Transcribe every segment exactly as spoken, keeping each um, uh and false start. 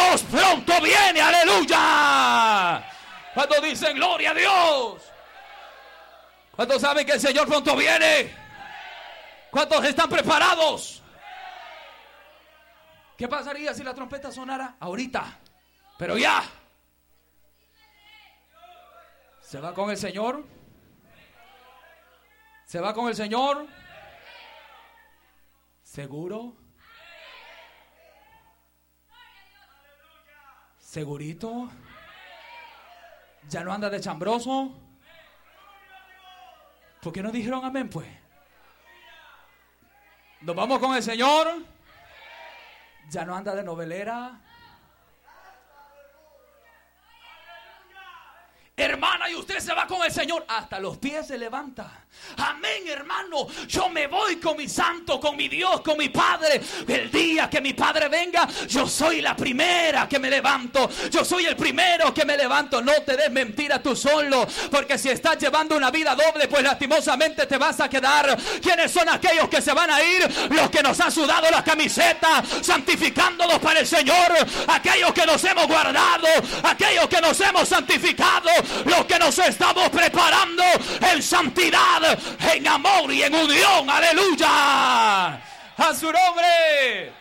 Dios pronto viene, aleluya. Cuando dicen gloria a Dios. ¿Cuántos saben que el Señor pronto viene? ¿Cuántos están preparados? ¿Qué pasaría si la trompeta sonara ahorita? Pero ya. ¿Se va con el Señor? ¿Se va con el Señor? ¿Seguro? ¿Segurito? ¿Ya no anda de chambroso? ¿Por qué no dijeron amén, pues? ¿Nos vamos con el Señor? ¿Ya no anda de novelera? Hermana, y usted se va con el Señor. Hasta los pies se levanta. Amén, hermano. Yo me voy con mi santo, con mi Dios, con mi Padre. El día que mi Padre venga, yo soy la primera que me levanto. Yo soy el primero que me levanto. No te des mentira tú solo, porque si estás llevando una vida doble, pues lastimosamente te vas a quedar. ¿Quiénes son aquellos que se van a ir? Los que nos han sudado la camiseta, santificándonos para el Señor. Aquellos que nos hemos guardado, aquellos que nos hemos santificado, los que nos estamos preparando en santidad, en amor y en unión. Aleluya, a su nombre.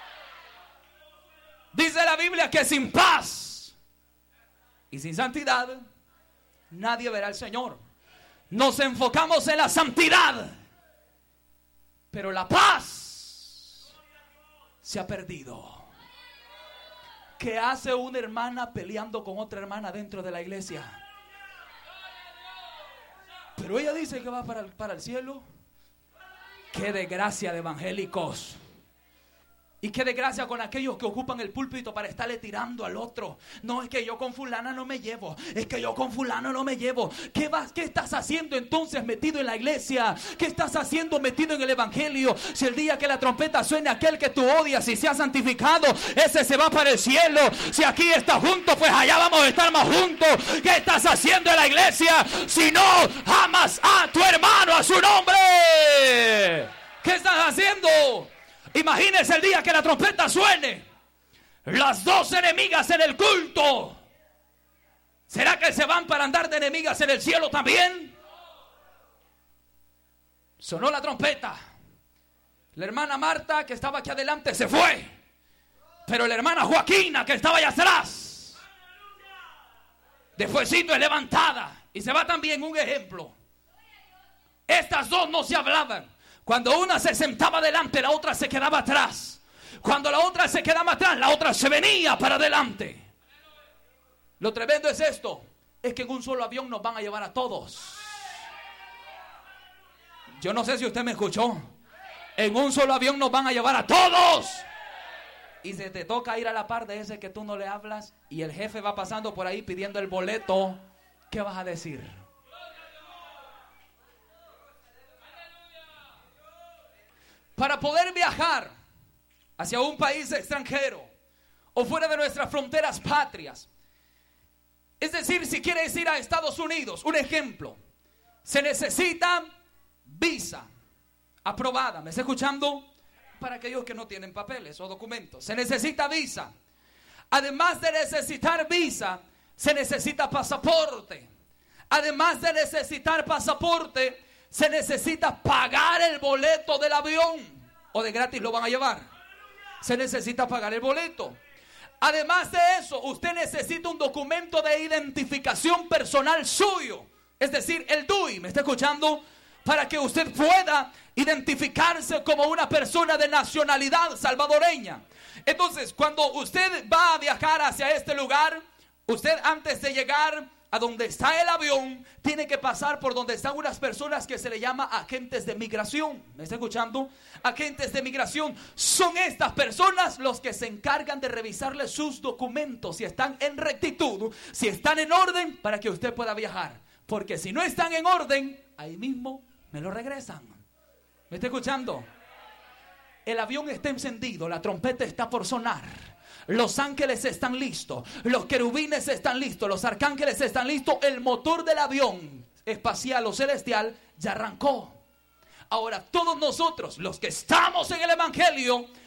Dice la Biblia que sin paz y sin santidad nadie verá al Señor. Nos enfocamos en la santidad, pero la paz se ha perdido. ¿Qué hace una hermana peleando con otra hermana dentro de la iglesia? Pero ella dice que va para el, para el cielo. ¡Qué desgracia de evangélicos! Y qué desgracia con aquellos que ocupan el púlpito para estarle tirando al otro. No, es que yo con fulana no me llevo. Es que yo con fulano no me llevo. ¿Qué vas, qué estás haciendo entonces metido en la iglesia? ¿Qué estás haciendo metido en el evangelio? Si el día que la trompeta suene, aquel que tú odias y se ha santificado, ese se va para el cielo. Si aquí estás juntos, pues allá vamos a estar más juntos. ¿Qué estás haciendo en la iglesia si no amas a tu hermano, a su nombre? ¿Qué estás haciendo? Imagínense el día que la trompeta suene, las dos enemigas en el culto. ¿Será que se van para andar de enemigas en el cielo también? Sonó la trompeta. La hermana Marta, que estaba aquí adelante, se fue. Pero la hermana Joaquina, que estaba allá atrás, despuésito es levantada. Y se va también un ejemplo. Estas dos no se hablaban. Cuando una se sentaba adelante, la otra se quedaba atrás. Cuando la otra se quedaba atrás, la otra se venía para adelante. Lo tremendo es esto, es que en un solo avión nos van a llevar a todos. Yo no sé si usted me escuchó. En un solo avión nos van a llevar a todos. Y se te toca ir a la par de ese que tú no le hablas, y el jefe va pasando por ahí pidiendo el boleto. ¿Qué vas a decir? Para poder viajar hacia un país extranjero o fuera de nuestras fronteras patrias, es decir, si quieres ir a Estados Unidos, un ejemplo, se necesita visa aprobada. ¿Me está escuchando? Para aquellos que no tienen papeles o documentos, se necesita visa. Además de necesitar visa, se necesita pasaporte. Además de necesitar pasaporte, se necesita pagar el boleto del avión, o de gratis lo van a llevar. Se necesita pagar el boleto. Además de eso, usted necesita un documento de identificación personal suyo, es decir, el D U I. ¿Me está escuchando? Para que usted pueda identificarse como una persona de nacionalidad salvadoreña. Entonces, cuando usted va a viajar hacia este lugar, usted antes de llegar a donde está el avión, tiene que pasar por donde están unas personas que se le llama agentes de migración. ¿Me está escuchando? Agentes de migración. Son estas personas los que se encargan de revisarle sus documentos, si están en rectitud, si están en orden, para que usted pueda viajar. Porque si no están en orden, ahí mismo me lo regresan. ¿Me está escuchando? El avión está encendido, la trompeta está por sonar. Los ángeles están listos, los querubines están listos, los arcángeles están listos. El motor del avión espacial o celestial ya arrancó. Ahora todos nosotros, los que estamos en el evangelio,